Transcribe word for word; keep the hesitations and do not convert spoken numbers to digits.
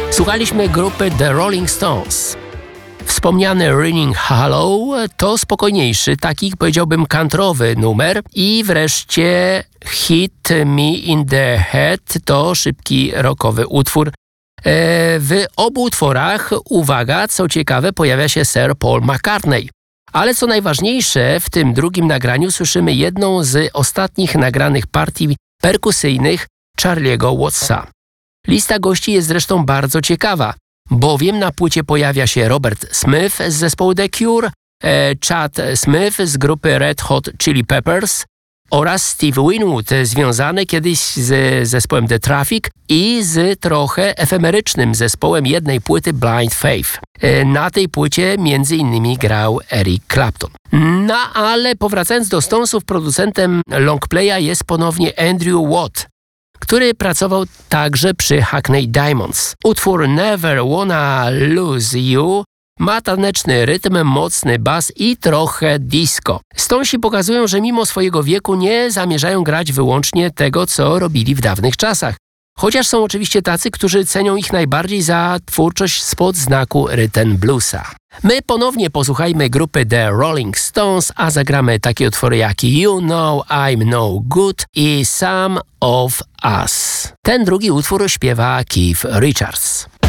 Słuchaliśmy grupy The Rolling Stones. Wspomniany Ringing Hollow to spokojniejszy, taki powiedziałbym countrywy numer i wreszcie Hit Me in the Head to szybki rockowy utwór. W obu utworach, uwaga, co ciekawe, pojawia się Sir Paul McCartney. Ale co najważniejsze, w tym drugim nagraniu słyszymy jedną z ostatnich nagranych partii perkusyjnych Charlie'ego Wattsa. Lista gości jest zresztą bardzo ciekawa, bowiem na płycie pojawia się Robert Smith z zespołu The Cure, e, Chad Smith z grupy Red Hot Chili Peppers oraz Steve Winwood, związany kiedyś z zespołem The Traffic i z trochę efemerycznym zespołem jednej płyty Blind Faith. E, na tej płycie między innymi grał Eric Clapton. No ale powracając do Stonesów, producentem longplaya jest ponownie Andrew Watt, który pracował także przy Hackney Diamonds. Utwór Never Wanna Lose You ma taneczny rytm, mocny bas i trochę disco. Stonesi pokazują, że mimo swojego wieku nie zamierzają grać wyłącznie tego, co robili w dawnych czasach. Chociaż są oczywiście tacy, którzy cenią ich najbardziej za twórczość spod znaku rhythm bluesa. My ponownie posłuchajmy grupy The Rolling Stones, a zagramy takie utwory jak You Know I'm No Good i Some of Us. Ten drugi utwór śpiewa Keith Richards.